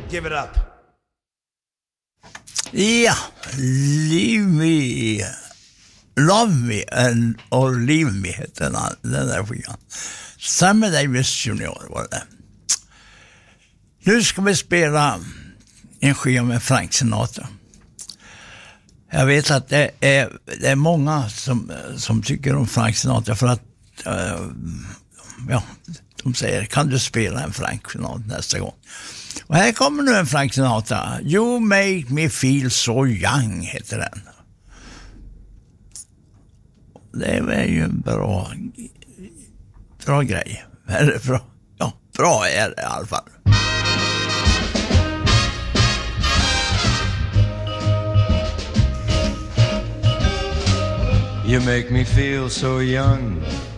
Give it up. Ja, Love Me or Leave Me heter den där skivan. Sammy Davis Jr. var det. Nu ska vi spela en skiva med Frank Sinatra. Jag vet att det är många som tycker om Frank Sinatra för att de säger, kan du spela en Frank Sinatra nästa gång? Och här kommer nu en Frank Sinatra. You Make Me Feel So Young heter den. Det är ju en bra grej. Eller bra är det i alla fall. You make me feel so young.